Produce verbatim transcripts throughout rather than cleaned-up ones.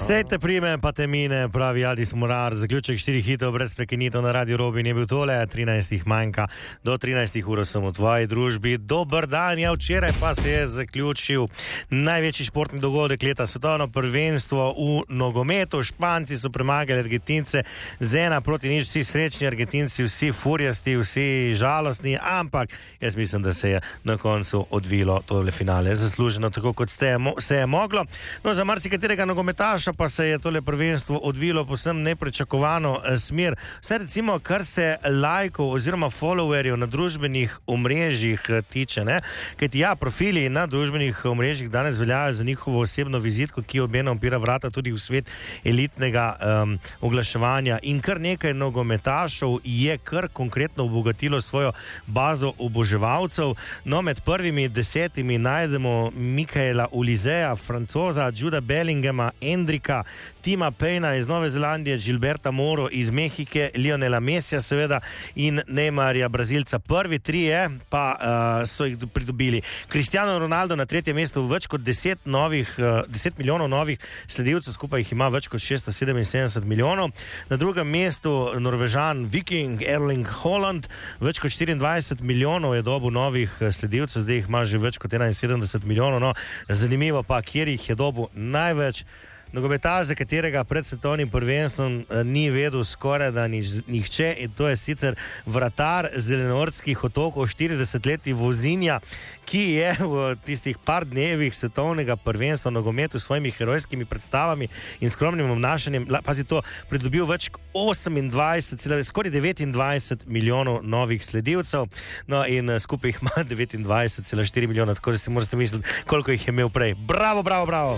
Sej te prime, pa te mine, pravi Aldis Morar. Zaključek štirih hitov brez prekinitev na Radio Robin je bil tole, trinajstih manjka, do trinajstih ur sem v tvoji družbi. Dober dan, ja, včeraj pa se je zaključil največji športni dogodek leta, svetovno prvenstvo v nogometu. Španci so premagali Argentince z ena proti nič, vsi srečni Argentinci, vsi furjasti, vsi žalostni, ampak jaz mislim, da se je na koncu odvilo tole finale zasluženo, tako kot ste, se je moglo. No, za marsikaterega nogometaša pa se je tole prvenstvo odvilo posem neprečakovano smer. Vse recimo, kar se lajkov oziroma followerjev na družbenih omrežjih tiče, ne? Kajti ja, profili na družbenih omrežjih danes veljajo za njihovo osebno vizitko, ki obenem odpira vrata tudi v svet elitnega um, oglaševanja. In kar nekaj nogometašev je kar konkretno obogatilo svojo bazo oboževalcev. No, med prvimi desetimi najdemo Mikaela Ulizeja, Francoza, Juda Bellingema, Endrika, Tima Payna iz Nove Zelandije, Gilberta Moro iz Mehike, Lionela Messija seveda in Neymarja Brazilca. Prvi trije pa uh, so jih pridobili. Cristiano Ronaldo na tretjem mestu, več kot deset novih, uh, deset milijonov novih sledilcev, skupaj jih ima več kot šeststo sedeminsedemdeset milijonov. Na drugem mestu Norvežan Viking Erling Haaland, več kot štiriindvajset milijonov je dobil novih sledilcev, zdaj jih ima že več kot enainsedemdeset milijonov. No, zanimivo pa, kjer jih je dobil največ. Nogometaš, za katerega pred svetovnim prvenstvom ni vedel skoraj da nič, nihče, in to je sicer vratar Zelenortskih otokov, štiridesetletni Vozinja, ki je v tistih par dnevih svetovnega prvenstva nogometu s svojimi herojskimi predstavami in skromnim obnašanjem, pazi to, pridobil več osemindvajset, skoraj devetindvajset milijonov novih sledilcev, no in skupaj jih ima devetindvajset cela štiri milijona, tako da si morate misliti, koliko jih je imel prej. Bravo, bravo, bravo!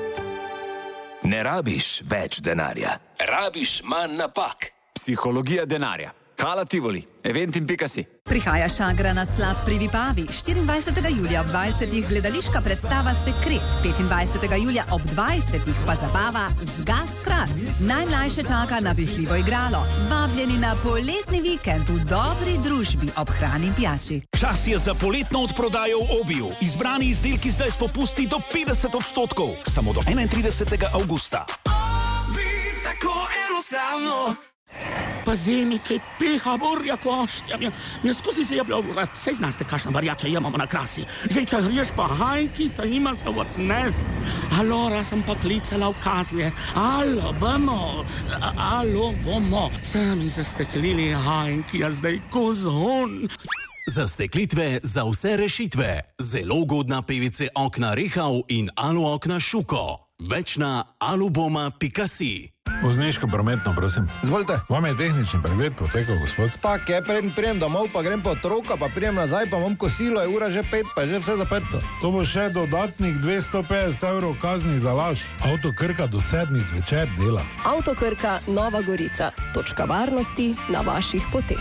Ne rabiš več denarja, rabiš manj napak. Psihologija denarja. Hala Tivoli, eventim pika si. Prihaja Šagra na slap pri Vipavi. štiriindvajsetega julija ob dvajsetih gledališka predstava Sekret. petindvajsetega julija ob dvajsetih pa zabava Zgas Kras. Najmlajše čaka napihljivo igralo. Vabljeni na poletni vikend v dobri družbi ob hrani in pijači. Čas je za poletno odprodajo v Obiju. Izbrani izdelki zdaj s popusti do petdeset odstotkov. Samo do enaintridesetega avgusta. Obi, tako enostavno. Pa zemi, kaj peha, borja koštja. Mja skusi se je bilo, sej znaste, kašna varjača imamo na krasi. Že če griješ pa hajki, ta ima se odnest. Alora sem pa klicala v kazlje. Alo, bomo, alo, bomo. Sami zasteklili hajki, a zdaj kozhon. Za steklitve, za vse rešitve. Zelo ugodna P V C okna Rehau in Alu okna Šuko. Več na aluboma pika si. Vozniško prometno, prosim. Izvolite. Vam je tehnični pregled potekal, gospod? Tak je, preden prijem domov, pa grem po otroka, pa prijem nazaj, pa imam kosilo, je ura že pet, pa je že vse zaprto. To bo še dodatnih dvesto petdeset evrov kazni za laž. Avto Krka do sedmih zvečer dela. Avto Krka Nova Gorica. Točka varnosti na vaših poteh.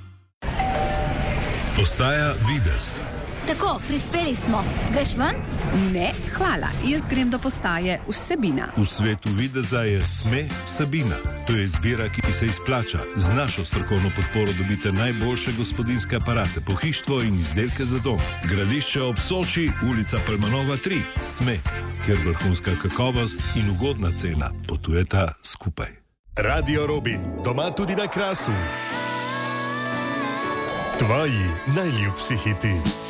Postaja Videz. Tako, prispeli smo. Greš ven? Ne, hvala. Jaz grem do postaje Vsebina. V svetu videza je Sme Vsebina. To je izbira, ki se izplača. Z našo strokovno podporo dobite najboljše gospodinske aparate, pohištvo in izdelke za dom. Gradišče ob Soči, ulica Palmanova tri. Sme, kjer vrhunska kakovost in ugodna cena potujeta skupaj. Radio Robin, doma tudi na Krasu. Tvoji najljubši hiti.